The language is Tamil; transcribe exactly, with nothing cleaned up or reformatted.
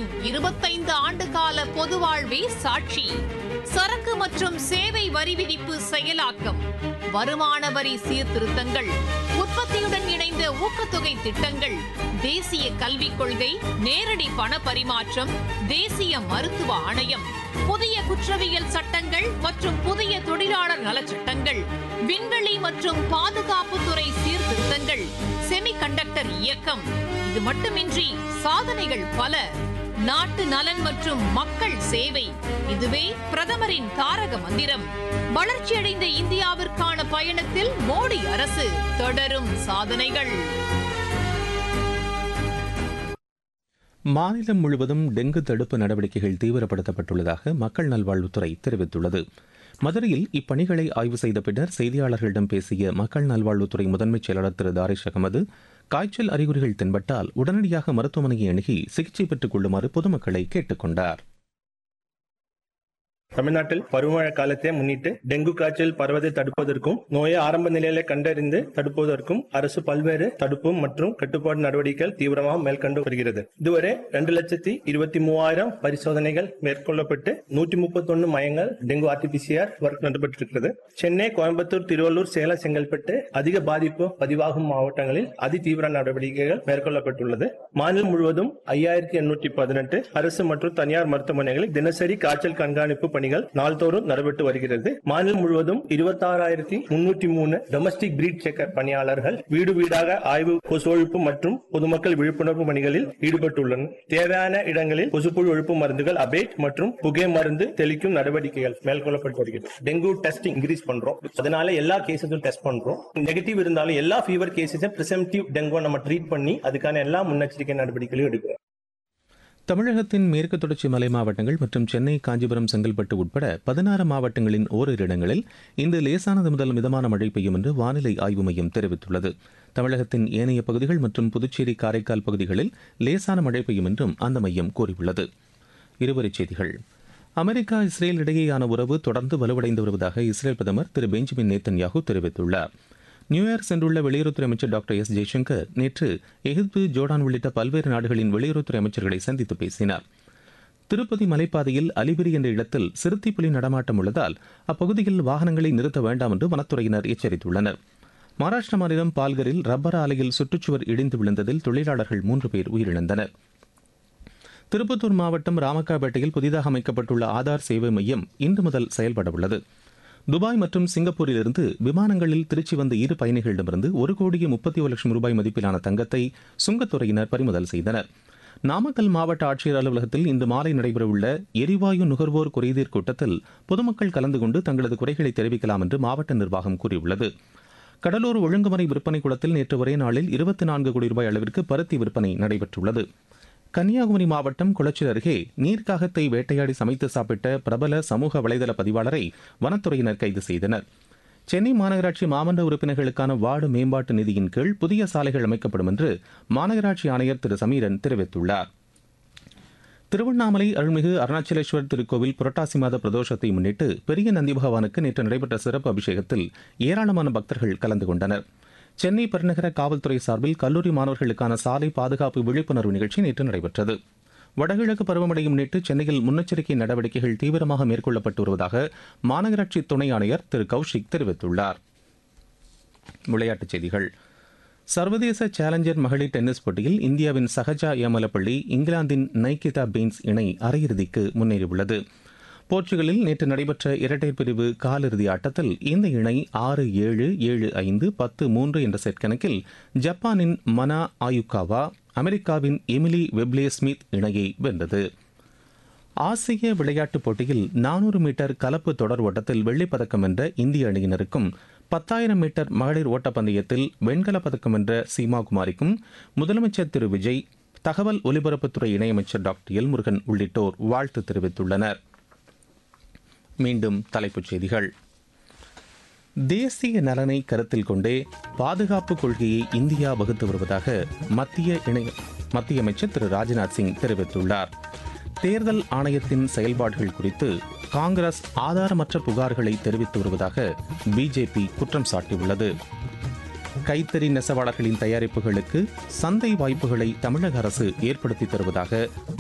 பிரதமரின் இருபத்தைந்து ஆண்டு கால பொது வாழ்வே சாட்சி. சரக்கு மற்றும் சேவை வரி விதிப்பு செயலாக்கம், வருமான வரி சீர்திருத்தங்கள், உற்பத்தியுடன் இணைந்த ஊக்கத்தொகை திட்டங்கள், தேசிய கல்விக் கொள்கை, நேரடி பண பரிமாற்றம், தேசிய மருத்துவ ஆணையம், புதிய குற்றவியல் சட்டங்கள் மற்றும் புதிய தொழிலாளர் நலச்சட்டங்கள், விண்வெளி மற்றும் பாதுகாப்புத்துறை சீர்திருத்தங்கள், செமிகண்டக்டர் இயக்கம். இது மட்டுமின்றி சாதனைகள் பல. நாட்டு நலன் மற்றும் மக்கள் சேவை, இதுவே பிரதமரின் தாரக மந்திரம். வளர்ச்சியடைந்த இந்தியாவிற்கான பயணத்தில் மோடி அரசு, தொடரும் சாதனைகள். மாநிலம் முழுவதும் டெங்கு தடுப்பு நடவடிக்கைகள் தீவிரப்படுத்தப்பட்டுள்ளதாக மக்கள் நல்வாழ்வுத்துறை தெரிவித்துள்ளது. மதுரையில் இப்பணிகளை ஆய்வு செய்த பின்னர் செய்தியாளர்களிடம் பேசிய மக்கள் நல்வாழ்வுத்துறை முதன்மைச் செயலாளர் திரு தாரிஷ் அகமது, காய்ச்சல் அறிகுறிகள் தென்பட்டால் உடனடியாக மருத்துவமனையை அணுகி சிகிச்சை பெற்றுக் கொள்ளுமாறு பொதுமக்களை கேட்டுக் கொண்டார். தமிழ்நாட்டில் பருவமழை காலத்தை முன்னிட்டு டெங்கு காய்ச்சல் பரவதை தடுப்பதற்கும் நோயை ஆரம்ப நிலையில கண்டறிந்து தடுப்பதற்கும் அரசு பல்வேறு தடுப்பு மற்றும் கட்டுப்பாடு நடவடிக்கைகள் தீவிரமாக மேற்கொண்டு வருகிறது. இதுவரை இரண்டு லட்சத்தி இருபத்தி மூவாயிரம் பரிசோதனைகள் மேற்கொள்ளப்பட்டு நூற்றி முப்பத்தி ஒன்னு மையங்கள் டெங்கு ஆர்டிபிசிஆர் ஒர்க் நடைபெற்றிருக்கிறது. சென்னை, கோயம்புத்தூர், திருவள்ளூர், சேலம், செங்கல்பட்டு அதிக பாதிப்பு பதிவாகும் மாவட்டங்களில் அதி தீவிர நடவடிக்கைகள் மேற்கொள்ளப்பட்டுள்ளது. மாநிலம் முழுவதும் ஐயாயிரத்தி எண்ணூற்றி பதினெட்டு அரசு மற்றும் தனியார் மருத்துவமனைகளில் தினசரி காய்ச்சல் கண்காணிப்பு பணிகள் நாள்தோறும் நடைபெற்று வருகிறது. மாநிலம் முழுவதும் இருபத்தி ஆறாயிரத்தி முன்னூற்றி மூணு டொமஸ்டிக் பிரீட் செக்கர் பணியாளர்கள் வீடு வீடாக ஆய்வு, கொசு ஒழிப்பு மற்றும் பொதுமக்கள் விழிப்புணர்வு பணிகளில் ஈடுபட்டுள்ளனர். தேவையான இடங்களில் கொசுப்புழு ஒழிப்பு மருந்துகள், அபேட் மற்றும் புகை மருந்து தெளிக்கும் நடவடிக்கைகள் மேற்கொள்ளப்பட்டு வருகிறது. டெங்கு டெஸ்டிங் இன்க்ரீஸ் பண்றோம். அதனால எல்லா கேசஸும் டெஸ்ட் பண்றோம். நெகட்டிவ் இருந்தாலும் எல்லா ஃபீவர் கேசஸும் பிரிசெம்டிவ் டெங்கு நம்ம ட்ரீட் பண்ணி அதுக்கான எல்லா முன்னெச்சரிக்கை நடவடிக்கைகளும் எடுக்கிறோம். தமிழகத்தின் மேற்கு தொடர்ச்சி மலை மாவட்டங்கள் மற்றும் சென்னை, காஞ்சிபுரம், செங்கல்பட்டு உட்பட பதினாறு மாவட்டங்களின் ஓரிரு இடங்களில் இன்று லேசானது முதல் மிதமான மழை பெய்யும் என்று வானிலை ஆய்வு மையம் தெரிவித்துள்ளது. தமிழகத்தின் ஏனைய பகுதிகள் மற்றும் புதுச்சேரி, காரைக்கால் பகுதிகளில் லேசான மழை பெய்யும் என்றும் அந்த மையம் கூறியுள்ளது. இருவரிச் செய்திகள். அமெரிக்கா, இஸ்ரேல் இடையேயான உறவு தொடர்ந்து வலுவடைந்து வருவதாக இஸ்ரேல் பிரதமர் திரு பெஞ்சமின் நேத்தன்யாகு தெரிவித்துள்ளார். நியூயார்க் சென்றுள்ள வெளியுறவுத்துறை அமைச்சர் டாக்டர் எஸ் ஜெய்சங்கர் நேற்று எகிப்து, ஜோர்டான் உள்ளிட்ட பல்வேறு நாடுகளின் வெளியுறவுத்துறை அமைச்சர்களை சந்தித்து பேசினார். திருப்பதி மலைப்பாதையில் அலிபிரி என்ற இடத்தில் சிறுத்தை புலி நடமாட்டம் உள்ளதால் அப்பகுதியில் வாகனங்களை நிறுத்த வேண்டாம் என்று வனத்துறையினர் எச்சரித்துள்ளனர். மகாராஷ்டிரா மாநிலம் பால்கரில் ரப்பர் ஆலையில் சுற்றுச்சுவர் இடிந்து விழுந்ததில் தொழிலாளர்கள் மூன்று பேர் உயிரிழந்தனர். திருப்பத்தூர் மாவட்டம் ராமக்காபேட்டையில் புதிதாக அமைக்கப்பட்டுள்ள ஆதார் சேவை மையம் இன்று முதல் செயல்பட உள்ளது. துபாய் மற்றும் சிங்கப்பூரிலிருந்து விமானங்களில் திருச்சி வந்த இரு பயணிகளிடமிருந்து ஒரு கோடியே முப்பத்தி ஒரு லட்சம் ரூபாய் மதிப்பிலான தங்கத்தை சுங்கத்துறையினர் பறிமுதல் செய்தனர். நாமக்கல் மாவட்ட ஆட்சியர் அலுவலகத்தில் இன்று மாலை நடைபெறவுள்ள எரிவாயு நுகர்வோர் குறைதீர் கூட்டத்தில் பொதுமக்கள் கலந்து கொண்டு தங்களது குறைகளை தெரிவிக்கலாம் என்று மாவட்ட நிர்வாகம் கூறியுள்ளது. கடலூர் ஒழுங்குமுறை விற்பனை கூடத்தில் நேற்று ஒரே நாளில் இருபத்தி நான்கு கோடி ரூபாய் அளவிற்கு பருத்தி விற்பனை நடைபெற்றுள்ளது. கன்னியாகுமரி மாவட்டம் குளச்சல் அருகே நீர்க்காகத்தை வேட்டையாடி சமைத்து சாப்பிட்ட பிரபல சமூக வலைதள பதிவாளரை வனத்துறையினர் கைது செய்தனர். சென்னை மாநகராட்சி மாமன்ற உறுப்பினர்களுக்கான வார்டு மேம்பாட்டு நிதியின் கீழ் புதிய சாலைகள் அமைக்கப்படும் என்று மாநகராட்சி ஆணையர் திரு சமீரன் தெரிவித்துள்ளார். திருவண்ணாமலை அருள்மிகு அருணாச்சலேஸ்வர் திருக்கோவில் புரட்டாசி மாத பிரதோஷத்தை முன்னிட்டு பெரிய நந்தி பகவானுக்கு நேற்று நடைபெற்ற சிறப்பு அபிஷேகத்தில் ஏராளமான பக்தர்கள் கலந்து கொண்டனர். சென்னை பெருநகர காவல்துறை சார்பில் கல்லூரி மாணவர்களுக்கான சாலை பாதுகாப்பு விழிப்புணர்வு நிகழ்ச்சி நேற்று நடைபெற்றது. வடகிழக்கு பருவமழையை முன்னிட்டு சென்னையில் முன்னெச்சரிக்கை நடவடிக்கைகள் தீவிரமாக மேற்கொள்ளப்பட்டு வருவதாக மாநகராட்சி துணை ஆணையர் திரு கௌஷிக் தெரிவித்துள்ளார். விளையாட்டுச் செய்திகள். சர்வதேச சேலஞ்சர் மகளிர் டென்னிஸ் போட்டியில் இந்தியாவின் சஹஜா ஏமலப்பள்ளி இங்கிலாந்தின் நைகிதா பெயின்ஸ் இணை அரையிறுதிக்கு முன்னேறியுள்ளது. போர்ச்சுகலில் நேற்று நடைபெற்ற இரட்டையர் பிரிவு காலிறுதி ஆட்டத்தில் இந்த இணை ஆறு ஏழு, ஏழு ஐந்து, பத்து மூன்று என்ற செட் கணக்கில் ஜப்பானின் மனா ஆயுகாவா, அமெரிக்காவின் எமிலி வெப்லே ஸ்மித் இணையை வென்றது. ஆசிய விளையாட்டுப் போட்டியில் நானூறு மீட்டர் கலப்பு தொடர் ஓட்டத்தில் வெள்ளிப்பதக்கம் வென்ற இந்திய அணியினருக்கும் பத்தாயிரம் மீட்டர் மகளிர் ஓட்டப்பந்தயத்தில் வெண்கலப் பதக்கம் வென்ற சீமா குமாரிக்கும் முதலமைச்சர் திரு விஜய், தகவல் ஒலிபரப்புத்துறை இணையமைச்சர் டாக்டர் எல் முருகன் உள்ளிட்டோர் வாழ்த்து தெரிவித்துள்ளனர். மீண்டும் தலைப்புச் செய்திகள். தேசிய நலனை கருத்தில் கொண்டே பாதுகாப்பு கொள்கையை இந்தியா வகுத்து வருவதாக மத்திய இணை மத்திய அமைச்சர் திரு ராஜ்நாத் சிங் தெரிவித்துள்ளார். தேர்தல் ஆணையத்தின் செயல்பாடுகள் குறித்து காங்கிரஸ் ஆதாரமற்ற புகார்களை தெரிவித்து வருவதாக பிஜேபி குற்றம் சாட்டியுள்ளது. கைத்தறி நெசவாளர்களின் தயாரிப்புகளுக்கு சந்தை வாய்ப்புகளை தமிழக அரசு ஏற்படுத்தி தருவதாக